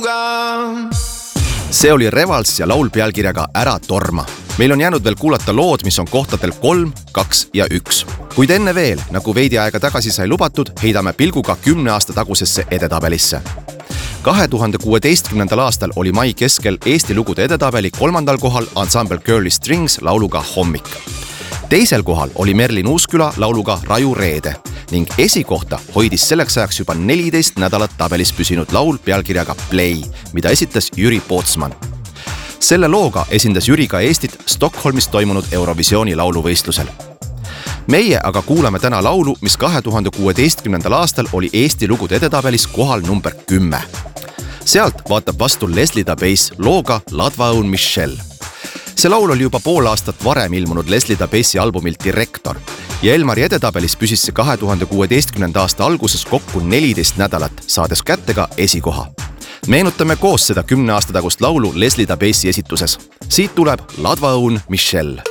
See oli Revals ja laul pealkirjaga Ära torma. Meil on jäänud veel kuulata lood, mis on kohtadel 3, 2 ja 1. Kuid enne veel, nagu veidi aega tagasi sai lubatud, heidame pilguga 10 aasta tagusesse edetabelisse. 2016. aastal oli mai keskel Eesti lugude edetabeli 3. kohal ansambel Girly Strings lauluga Hommik. 2. kohal oli Merlin Uusküla lauluga Raju reede ning esikohta hoidis selleks ajaks juba 14 nädalat tabelis püsinud laul pealkirjaga Play, mida esitas Jüri Pootsman. Selle looga esindas Jüri ka Eestit Stockholmis toimunud Eurovisiooni lauluvõistlusel. Meie aga kuulame täna laulu, mis 2016. aastal oli Eesti lugude edetabelis kohal number 10. Sealt vaatab vastu Leslie Dabeis looga Ladvaõun Michelle. See laul oli juba pool aastat varem ilmunud Leslie Dabeisi albumilt Direktor ja Elmari edetabelis püsis see 2016. aasta alguses kokku 14 nädalat, saades kätte ka esikoha. Meenutame koos seda 10 aasta tagust laulu Leslie Dabeisi esituses. Siit tuleb Ladvaõun Michelle.